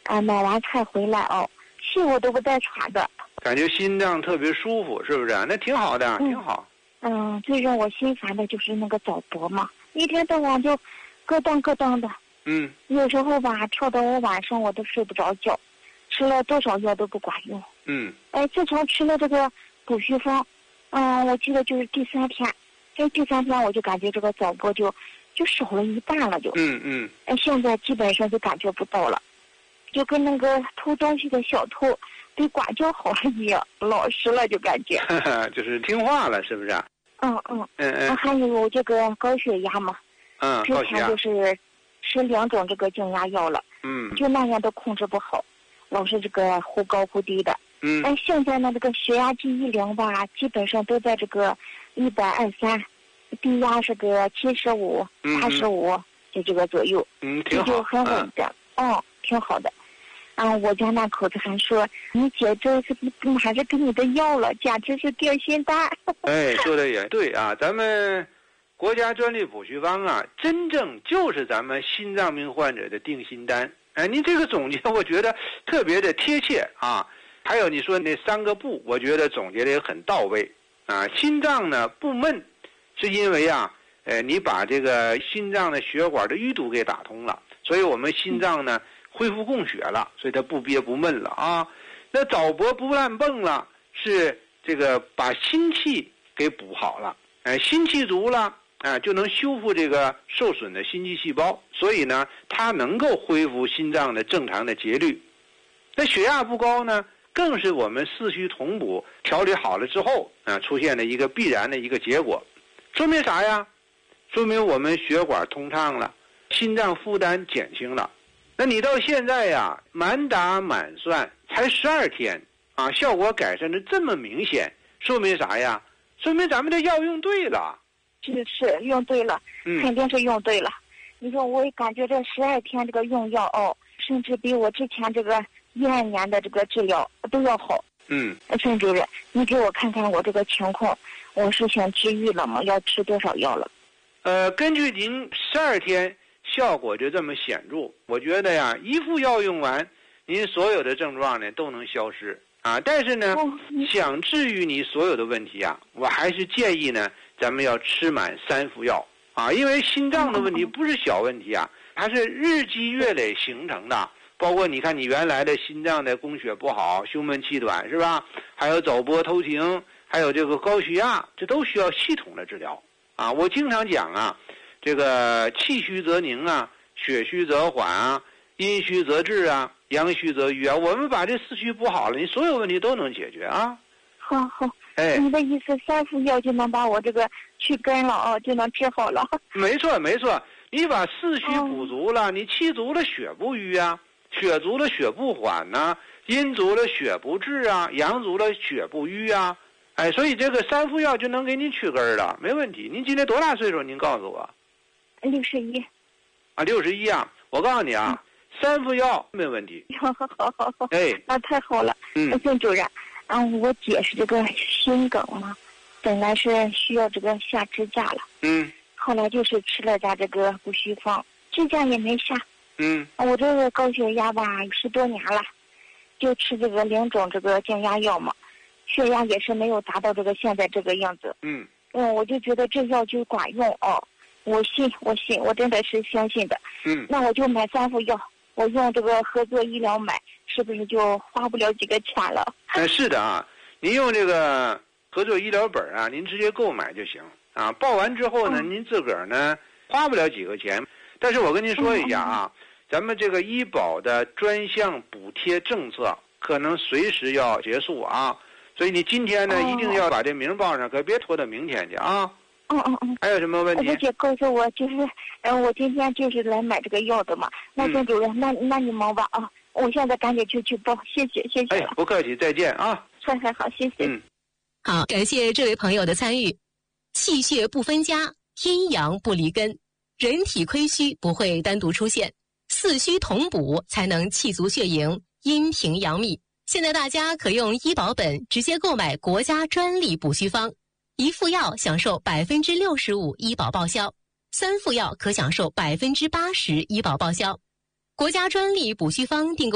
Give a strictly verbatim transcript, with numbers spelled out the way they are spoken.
啊，买完菜回来哦，屁股都不带喘的， 感觉心脏特别舒服，是不是？那挺好的， 嗯、 挺好。 嗯，最让我心烦的就是那个早搏嘛，一天到晚就咯噔咯噔的。 嗯， 有时候吧，跳到我晚上我都睡不着觉，吃了多少药都不管用。 嗯， 哎，自从吃了这个补虚方，嗯，我记得就是第三天，这第三天我就感觉这个早搏就就少了一半了就。 嗯嗯。 哎，现在基本上就感觉不到了，就跟那个偷东西的小偷被管教好了一样，老实了就感觉。 就是听话了，是不是？ 嗯嗯。 嗯嗯。 还有这个高血压嘛。 嗯， 之前就是吃两种这个降压药了。 嗯。 就那样都控制不好，老是这个忽高忽低的。 嗯。 哎，现在呢，这个血压计一量吧，基本上都在这个一百二三，低压是个七十五、八十五，就这个左右。 嗯，挺好。 这就很稳的，嗯、哦，挺好的。啊，我家那口子还说，你姐这是还是给你的药了，简直是掉心丹。 哎，说的也对啊，咱们国家专利补虚方啊，真正就是咱们心脏病患者的定心丹。哎，您这个总结我觉得特别的贴切啊。还有你说那三个不，我觉得总结的也很到位啊。心脏呢不闷，是因为啊，呃，你把这个心脏的血管的淤堵给打通了，所以我们心脏呢恢复供血了，所以它不憋不闷了啊。那早搏不乱蹦了，是这个把心气给补好了，哎，心气足了。啊，就能修复这个受损的心肌细胞，所以呢，它能够恢复心脏的正常的节律。那血压不高呢，更是我们四虚同补调理好了之后啊，出现了一个必然的一个结果。说明啥呀？说明我们血管通畅了，心脏负担减轻了。那你到现在呀，满打满算才十二天啊，效果改善的这么明显，说明啥呀？说明咱们的药用对了。 是是用对了， 嗯， 肯定是用对了。你说我感觉这十二天这个用药哦，甚至比我之前这个一二年的这个治疗都要好。 嗯， 孙主任，你给我看看我这个情况，我是想治愈了吗？要吃多少药了？ 呃，根据您十二天效果就这么显著，我觉得呀，一副药用完，您所有的症状呢都能消失啊。但是呢， 哦、 想治愈你所有的问题啊，我还是建议呢。咱们要吃满三副药啊，因为心脏的问题不是小问题啊，它是日积月累形成的。包括你看你原来的心脏的供血不好，胸闷气短是吧？还有早搏偷停，还有这个高血压，这都需要系统的治疗啊。我经常讲啊，这个气虚则凝啊，血虚则缓啊，阴虚则滞啊，阳虚则瘀啊。我们把这四虚补好了，你所有问题都能解决啊。 好好。 哎， 你的意思三副药就能把我这个去根了哦，就能治好了？ 没错没错，你把四虚补足了，哦、你气足了血不瘀啊，血足了血不缓呐、啊，阴足了血不滞啊，阳足了血不瘀啊。哎，所以这个三副药就能给您去根了，没问题。您今年多大岁数？您告诉我。 六十一。 啊，六十一啊！我告诉你啊，嗯、三副药没问题。 好好好好好。 哎， 那太好了。 嗯， 孙主任。嗯，我姐是这个心梗嘛，本来是需要这个下支架了， 嗯， 后来就是吃了咱这个补虚方，支架也没下， 嗯， 我这个高血压吧十多年了，就吃这个两种这个降压药嘛，血压也是没有达到这个现在这个样子， 嗯， 嗯，我就觉得这药就管用哦，我信我信，我真的是相信的， 嗯， 那我就买三副药，我用这个合作医疗买。是不是就花不了几个钱了？ 哎，是的啊，您用这个合作医疗本啊，您直接购买就行啊。报完之后呢，嗯、您自个儿呢花不了几个钱。但是我跟您说一下啊，嗯、咱们这个医保的专项补贴政策可能随时要结束啊，所以你今天呢、哦、一定要把这名报上，可别拖到明天去啊。 嗯嗯嗯。 还有什么问题？ 我姐告诉我，就是，嗯、呃，我今天就是来买这个药的嘛。那孙主任，嗯、那那你忙吧啊。我现在赶紧去去报，谢谢谢谢。 哎，不客气，再见啊。 还还好，谢谢。 嗯， 好，感谢这位朋友的参与。气血不分家，阴阳不离根，人体亏虚不会单独出现，四虚同补才能气足血盈，阴平阳秘。现在大家可用医保本直接购买国家专利补虚方，一副药享受百分之六十五医保报销，三副药可享受百分之八十医保报销。国家专利补虚方订购